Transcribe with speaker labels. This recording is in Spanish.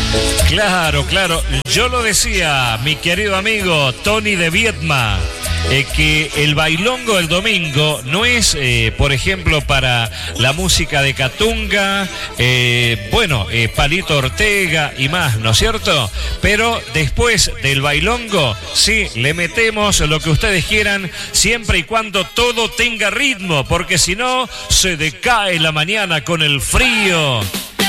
Speaker 1: Claro, claro. Yo lo decía, mi querido amigo Tony de Viedma, que el bailongo del domingo no es, por ejemplo, para la música de Catunga, Palito Ortega y más, ¿no es cierto? Pero después del bailongo, sí, le metemos lo que ustedes quieran, siempre y cuando todo tenga ritmo, porque si no, se decae la mañana con el frío.